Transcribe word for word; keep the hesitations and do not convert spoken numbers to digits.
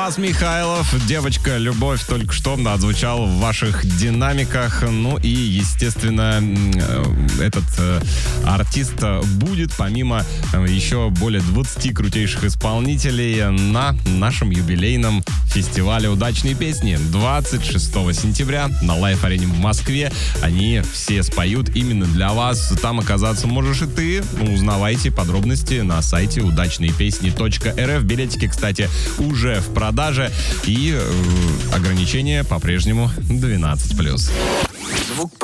Стас Михайлов, девочка Любовь, только что отзвучал в ваших динамиках. Ну и, естественно, этот артист будет, помимо еще более двадцати крутейших исполнителей, на нашем юбилейном фестивале «Удачные песни» двадцать шестого сентября на Лайф-арене в Москве. Они все споют именно для вас. Там оказаться можешь и ты. Узнавайте подробности на сайте удачные песни точка эр эф. Билетики, кстати, уже в продаже. И э, ограничения по-прежнему двенадцать плюс.